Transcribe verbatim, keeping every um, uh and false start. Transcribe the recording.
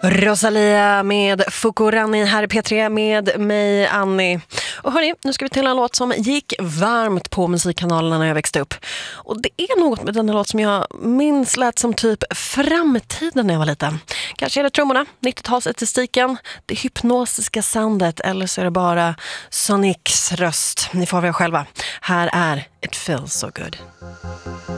Rosalia med Fukurani här i P tre med mig, Annie. Och hörni, nu ska vi till en låt som gick varmt på musikkanalerna när jag växte upp. Och det är något med den här låt som jag minns lät som typ framtiden när jag var liten. Kanske är det trummorna, nittiotalsestetiken, det hypnosiska soundet, eller så är det bara Sonics röst. Ni får välja själva. Här är It Feels So Good.